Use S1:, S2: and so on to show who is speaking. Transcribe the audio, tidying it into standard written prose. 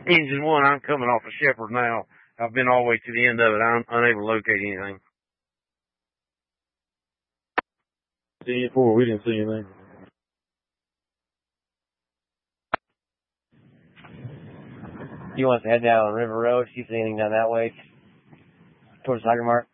S1: Engine 1, I'm coming off of Shepherd now. I've been all the way to the end of it. I'm unable to locate anything.
S2: C4, we didn't see anything.
S3: You want us to head down River Road, see if there's anything down that way, towards Tiger Mark?